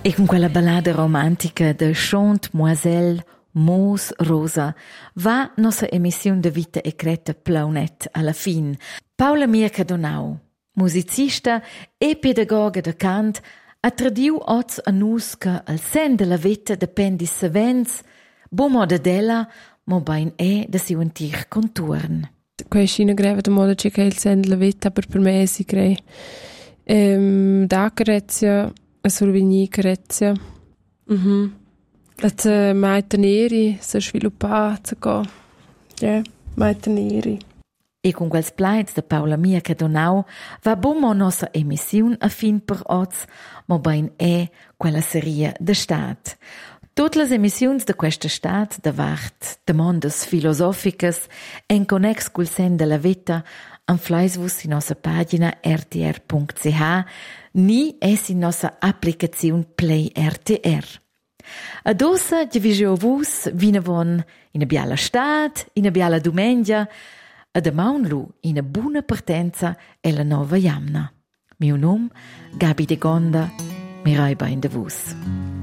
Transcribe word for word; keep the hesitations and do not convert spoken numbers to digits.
E con quella ballada romantica de Chante-Moiselle, Moos Rosa, va nostra emissione de Vita e Creta plaunet alla fin. Paula Mirka Donau, musicista e pedagoga de cant, ha tradiu oz a nus che al sen de la vita dependi savens, bo moda della, mo bain e da siu antic conturn. Quei scina greva da moda che il sen de la vita per per me si crei. Ehm da carezia a survegni carezia. Mhm. La mai teneri se sviluppata co. Ja, mai teneri. E con quels plaids de Paula Mirka Donau va bommo nostra emissiun a fin per oz, mo bain e quella seria de stat. Tutte le emissioni de questa stat davart demandas filosoficas en connex cul sen de la vita anfleisvus in nostra pagina r t r punct c h ni es in nostra applicazione Play R T R. Ad ossa divigiovus vinavon in a biala stat, in a biala dumengia, ad amaunlu in a buona partenza e la nova jamna. Mio nome, Gabi de Gonda, mi rai bain de vus.